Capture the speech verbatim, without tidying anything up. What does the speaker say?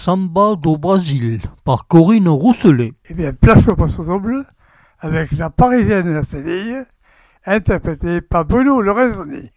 Samba do Brasil par Corinne Rousselet. Eh bien, place au poisson double avec la Parisienne et la Séville, interprétée par Bruno Le Raisonné.